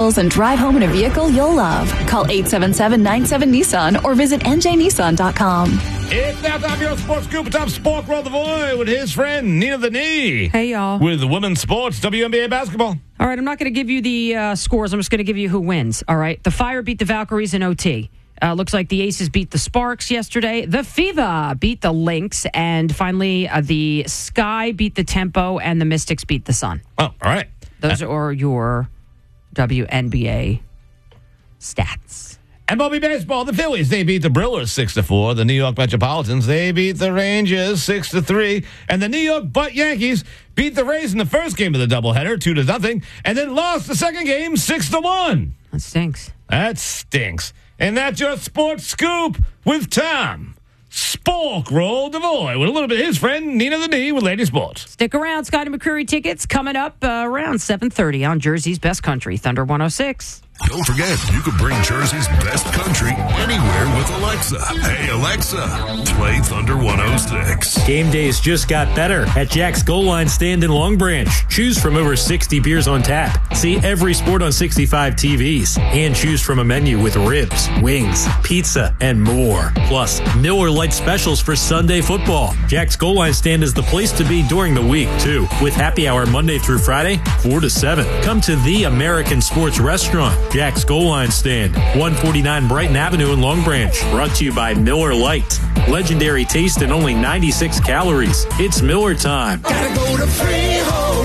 deals and drive home in a vehicle you'll love. Call 877-97-NISSAN or visit njnissan.com. It's now time for your Sports Scoop. Top Spork Roll the Void with his friend Nina the Knee. Hey, y'all. With women's sports, WNBA basketball. All right, I'm not going to give you the scores. I'm just going to give you who wins. All right, the Fire beat the Valkyries in OT. Looks like the Aces beat the Sparks yesterday. The Fever beat the Lynx. And finally, the Sky beat the Tempo, and the Mystics beat the Sun. Oh, all right. Those are your WNBA stats. MLB baseball, the Phillies, they beat the Brewers 6-4. The New York Metropolitans, they beat the Rangers 6-3. And the New York Butt Yankees beat the Rays in the first game of the doubleheader 2-0, and then lost the second game 6-1. That stinks. That stinks. And that's your Sports Scoop with Tom Spork Roll Devoy with a little bit of his friend Nina the Knee with Lady Sports. Stick around. Scotty McCreery tickets coming up around 7:30 on Jersey's Best Country, Thunder 106. Don't forget, you can bring Jersey's best country anywhere with Alexa. Hey, Alexa, play Thunder 106. Game days just got better at Jack's Goal Line Stand in Long Branch. Choose from over 60 beers on tap. See every sport on 65 TVs. And choose from a menu with ribs, wings, pizza, and more. Plus, Miller Lite specials for Sunday football. Jack's Goal Line Stand is the place to be during the week, too. With happy hour Monday through Friday, 4 to 7. Come to the American Sports Restaurant. Jack's Goal Line Stand, 149 Brighton Avenue in Long Branch. Brought to you by Miller Lite. Legendary taste and only 96 calories. It's Miller time. Gotta go to Freehold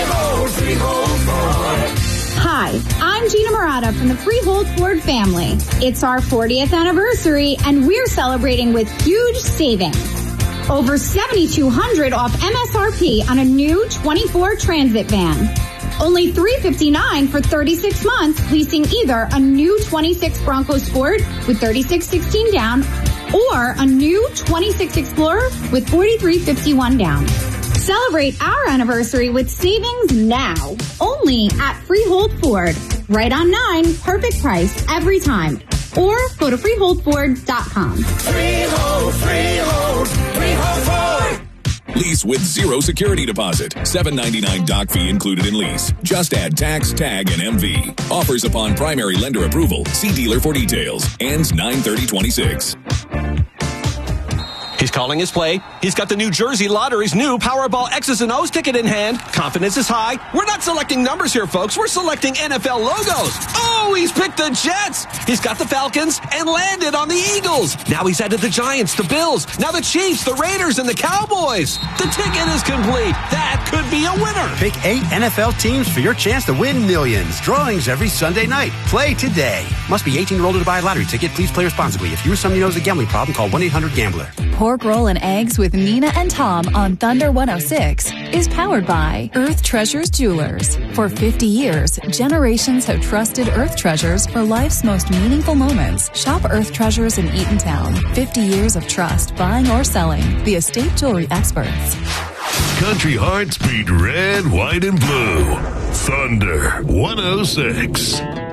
Ford. Hi, I'm Gina Murata from the Freehold Ford family. It's our 40th anniversary, and we're celebrating with huge savings. Over $7,200 off MSRP on a new 24 Transit van. Only $359 for 36 months, leasing either a new 26 Bronco Sport with $36.16 down or a new 26 Explorer with $43.51 down. Celebrate our anniversary with savings now, only at Freehold Ford. Right on 9, perfect price every time. Or go to freeholdford.com. Freehold Ford. Lease with zero security deposit. $7.99 doc fee included in lease. Just add tax, tag, and MV. Offers upon primary lender approval. See dealer for details. Ends 9/30/26. He's calling his play. He's got the New Jersey Lottery's new Powerball X's and O's ticket in hand. Confidence is high. We're not selecting numbers here, folks. We're selecting NFL logos. Oh, he's picked the Jets. He's got the Falcons and landed on the Eagles. Now he's added the Giants, the Bills, now the Chiefs, the Raiders, and the Cowboys. The ticket is complete. That could be a winner. Pick 8 NFL teams for your chance to win millions. Drawings every Sunday night. Play today. Must be 18 years old to buy a lottery ticket. Please play responsibly. If you or somebody knows a gambling problem, call 1-800-GAMBLER. Pork Roll and Eggs with Nina and Tom on Thunder 106 is powered by Earth Treasures Jewelers. For 50 years, generations have trusted Earth Treasures for life's most meaningful moments. Shop Earth Treasures in Eatontown. 50 years of trust, buying or selling. The estate jewelry experts. Country hearts beat red, white, and blue. Thunder 106.